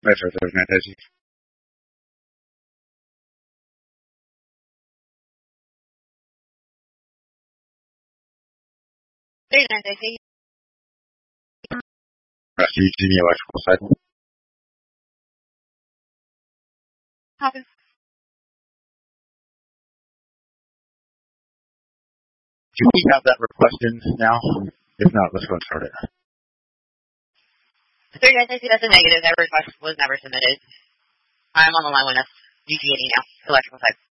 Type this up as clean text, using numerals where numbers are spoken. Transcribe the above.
Metro 39 Taxi. 39 Taxi. Do you see any electrical side? Copy. Do we have that request in now? If not, let's go and start it. 39 Taxi, that's a negative. That request was never submitted. I'm on the line with us. GT80 now. Electrical side.